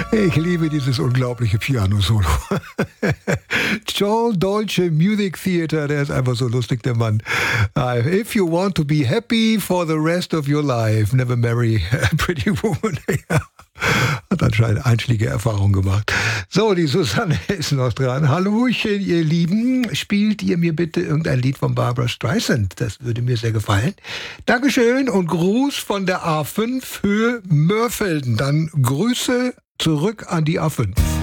Ich liebe dieses unglaubliche Piano-Solo. Joel Dolce Music Theater, der ist einfach so lustig, der Mann. If you want to be happy for the rest of your life, never marry a pretty woman. Hat anscheinend einschlägige Erfahrungen gemacht. So, die Susanne ist noch dran. Hallöchen, ihr Lieben. Spielt ihr mir bitte irgendein Lied von Barbra Streisand? Das würde mir sehr gefallen. Dankeschön und Gruß von der A5 Höhe Mörfelden. Dann Grüße zurück an die A5.